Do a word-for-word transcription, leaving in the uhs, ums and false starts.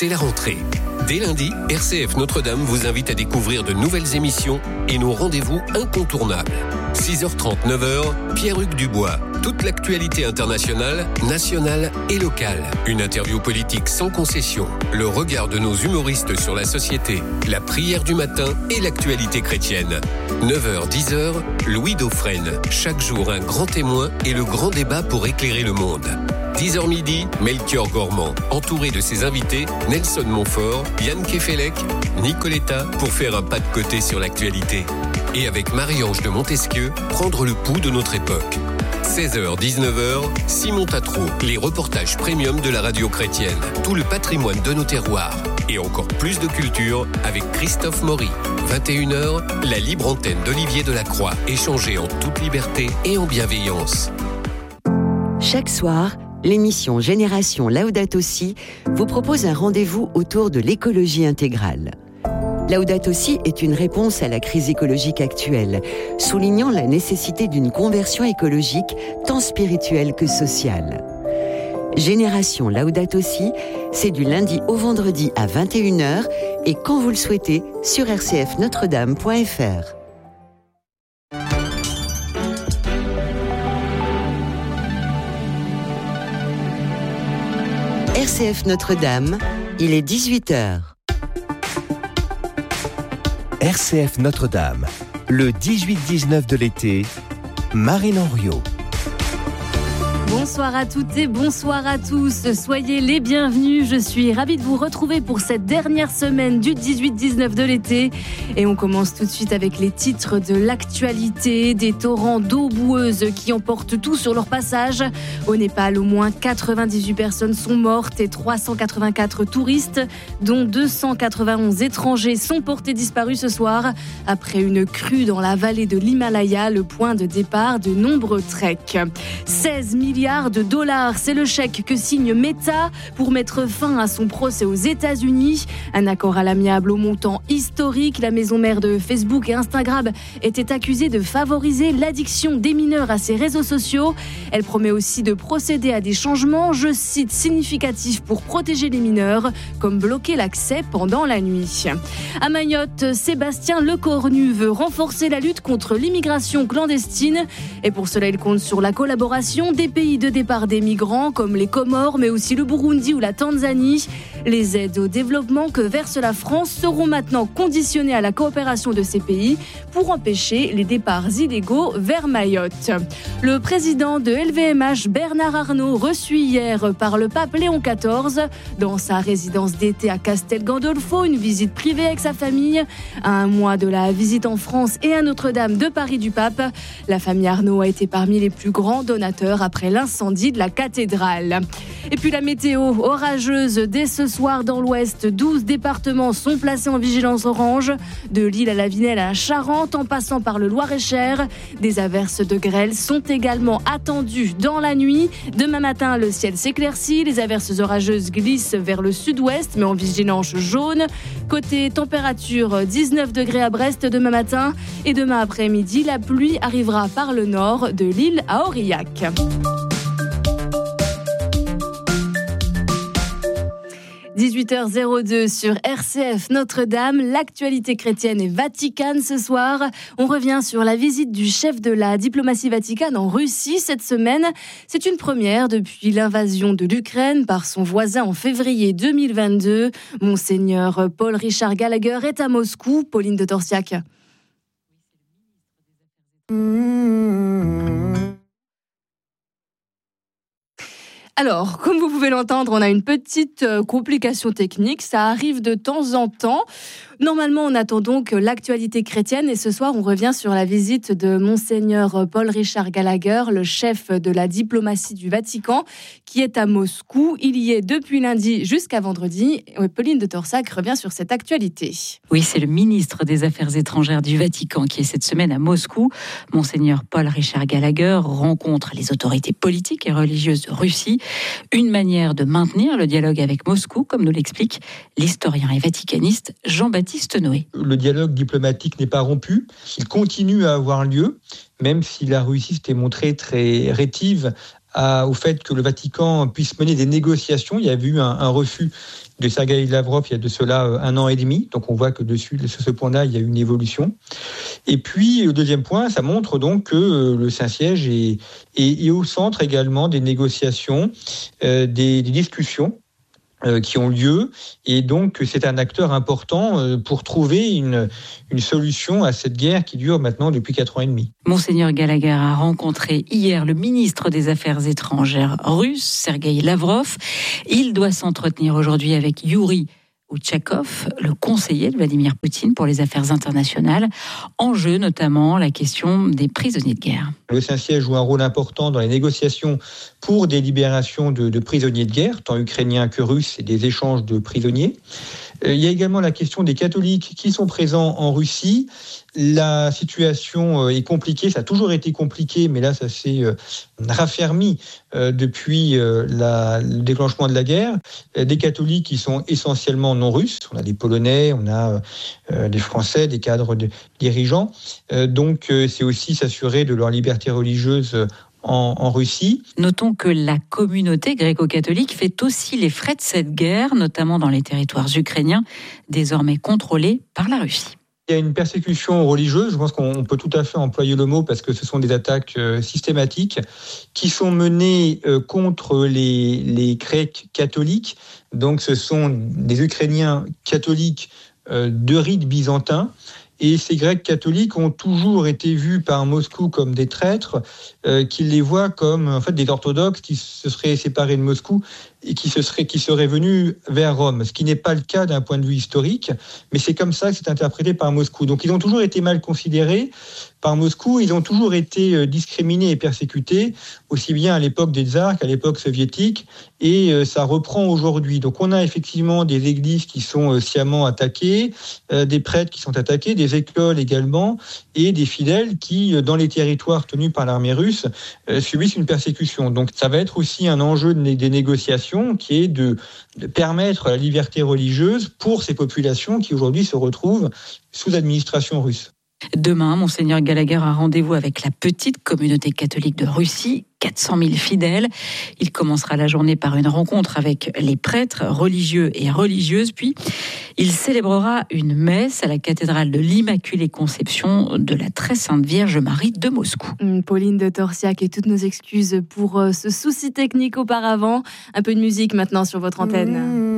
c'est la rentrée. Dès lundi, R C F Notre-Dame vous invite à découvrir de nouvelles émissions et nos rendez-vous incontournables. six heures trente, neuf heures, Pierre-Hugues Dubois. Toute l'actualité internationale, nationale et locale. Une interview politique sans concession. Le regard de nos humoristes sur la société. La prière du matin et l'actualité chrétienne. neuf heures, dix heures, Louis Dauphren. Chaque jour, un grand témoin et le grand débat pour éclairer le monde. dix heures midi, Melchior Gormand, entouré de ses invités, Nelson Montfort, Yann Kefelec, Nicoletta, pour faire un pas de côté sur l'actualité. Et avec Marie-Ange de Montesquieu, prendre le pouls de notre époque. seize heures, dix-neuf heures, Simon Tatro, les reportages premium de la radio chrétienne. Tout le patrimoine de nos terroirs. Et encore plus de culture avec Christophe Maury. vingt et une heures, la libre antenne d'Olivier Delacroix, échangée en toute liberté et en bienveillance. Chaque soir, l'émission Génération Laudato Si vous propose un rendez-vous autour de l'écologie intégrale. Laudato Si est une réponse à la crise écologique actuelle, soulignant la nécessité d'une conversion écologique tant spirituelle que sociale. Génération Laudato Si, c'est du lundi au vendredi à vingt et une heures et quand vous le souhaitez sur r c f notre dame point f r. R C F Notre-Dame, il est dix-huit heures. R C F Notre-Dame, le dix-huit dix-neuf de l'été, Marine Henriot. Bonsoir à toutes et bonsoir à tous. Soyez les bienvenus. Je suis ravie de vous retrouver pour cette dernière semaine du dix-huit dix-neuf de l'été. Et on commence tout de suite avec les titres de l'actualité. Des torrents d'eau boueuse qui emportent tout sur leur passage. Au Népal, au moins quatre-vingt-dix-huit personnes sont mortes et trois cent quatre-vingt-quatre touristes, dont deux cent quatre-vingt-onze étrangers, sont portés disparus ce soir. Après une crue dans la vallée de l'Himalaya, le point de départ de nombreux treks. seize milliards de dollars, c'est le chèque que signe Meta pour mettre fin à son procès aux États-Unis. Un accord à l'amiable au montant historique. La maison mère de Facebook et Instagram était accusée de favoriser l'addiction des mineurs à ses réseaux sociaux. Elle promet aussi de procéder à des changements, je cite, significatifs pour protéger les mineurs, comme bloquer l'accès pendant la nuit. À Mayotte, Sébastien Lecornu veut renforcer la lutte contre l'immigration clandestine et pour cela il compte sur la collaboration des pays de départ des migrants comme les Comores, mais aussi le Burundi ou la Tanzanie. Les aides au développement que verse la France seront maintenant conditionnées à la coopération de ces pays pour empêcher les départs illégaux vers Mayotte. Le président de L V M H, Bernard Arnault, reçu hier par le pape Léon quatorze dans sa résidence d'été à Castel Gandolfo, une visite privée avec sa famille. À un mois de la visite en France et à Notre-Dame de Paris du pape, la famille Arnault a été parmi les plus grands donateurs après l'incendie de la cathédrale. Et puis la météo orageuse dès ce soir dans l'ouest. douze départements sont placés en vigilance orange, de l'île à la Vinelle à la Charente en passant par le Loir-et-Cher. Des averses de grêle sont également attendues dans la nuit. Demain matin, le ciel s'éclaircit, les averses orageuses glissent vers le sud-ouest mais en vigilance jaune. Côté température, dix-neuf degrés à Brest demain matin et demain après-midi, la pluie arrivera par le nord de l'île à Aurillac. dix-huit heures deux sur R C F Notre-Dame, l'actualité chrétienne et vaticane ce soir. On revient sur la visite du chef de la diplomatie vaticane en Russie cette semaine. C'est une première depuis l'invasion de l'Ukraine par son voisin en février deux mille vingt-deux. Monseigneur Paul Richard Gallagher est à Moscou. Pauline de Torsiac. Alors, comme vous pouvez l'entendre, on a une petite euh, complication technique. Ça arrive de temps en temps. Normalement, on attend donc l'actualité chrétienne et ce soir, on revient sur la visite de Monseigneur Paul Richard Gallagher, le chef de la diplomatie du Vatican, qui est à Moscou. Il y est depuis lundi jusqu'à vendredi. Pauline de Torsac revient sur cette actualité. Oui, c'est le ministre des Affaires étrangères du Vatican qui est cette semaine à Moscou. Monseigneur Paul Richard Gallagher rencontre les autorités politiques et religieuses de Russie. Une manière de maintenir le dialogue avec Moscou, comme nous l'explique l'historien et vaticaniste Jean-Baptiste Noé. Le dialogue diplomatique n'est pas rompu, il continue à avoir lieu, même si la Russie s'était montrée très rétive à, au fait que le Vatican puisse mener des négociations. Il y avait eu un, un refus de Sergueï Lavrov il y a de cela un an et demi. Donc on voit que dessus, sur ce point-là, il y a eu une évolution. Et puis, le deuxième point, ça montre donc que le Saint-Siège est, est, est au centre également des négociations, euh, des, des discussions euh, qui ont lieu. Et donc, c'est un acteur important euh, pour trouver une, une solution à cette guerre qui dure maintenant depuis quatre ans et demi. Monseigneur Gallagher a rencontré hier le ministre des Affaires étrangères russe, Sergueï Lavrov. Il doit s'entretenir aujourd'hui avec Yuri Outchakov, le conseiller de Vladimir Poutine pour les affaires internationales. En jeu notamment la question des prisonniers de guerre. Le Saint-Siège joue un rôle important dans les négociations pour des libérations de, de prisonniers de guerre, tant ukrainiens que russes, et des échanges de prisonniers. Il y a également la question des catholiques qui sont présents en Russie. La situation est compliquée, ça a toujours été compliqué, mais là ça s'est raffermi depuis la, le déclenchement de la guerre. Des catholiques qui sont essentiellement non russes, on a des Polonais, on a des Français, des cadres de, dirigeants. Donc c'est aussi s'assurer de leur liberté religieuse En, en Russie. Notons que la communauté gréco-catholique fait aussi les frais de cette guerre, notamment dans les territoires ukrainiens, désormais contrôlés par la Russie. Il y a une persécution religieuse, je pense qu'on peut tout à fait employer le mot parce que ce sont des attaques systématiques qui sont menées contre les, les Grecs catholiques. Donc ce sont des Ukrainiens catholiques de rite byzantin. Et ces Grecs catholiques ont toujours été vus par Moscou comme des traîtres, euh, qui les voient comme en fait des orthodoxes qui se seraient séparés de Moscou et qui se seraient qui seraient venus vers Rome, ce qui n'est pas le cas d'un point de vue historique, mais c'est comme ça que c'est interprété par Moscou. Donc ils ont toujours été mal considérés par Moscou, ils ont toujours été discriminés et persécutés, aussi bien à l'époque des tsars qu'à l'époque soviétique, et ça reprend aujourd'hui. Donc on a effectivement des églises qui sont sciemment attaquées, des prêtres qui sont attaqués, des écoles également, et des fidèles qui, dans les territoires tenus par l'armée russe, subissent une persécution. Donc ça va être aussi un enjeu des négociations qui est de, de permettre la liberté religieuse pour ces populations qui aujourd'hui se retrouvent sous administration russe. Demain, Monseigneur Gallagher a rendez-vous avec la petite communauté catholique de Russie, quatre cent mille fidèles. Il commencera la journée par une rencontre avec les prêtres religieux et religieuses, puis il célébrera une messe à la cathédrale de l'Immaculée Conception de la Très Sainte Vierge Marie de Moscou. Pauline de Torsiac, et toutes nos excuses pour ce souci technique auparavant. Un peu de musique maintenant sur votre antenne.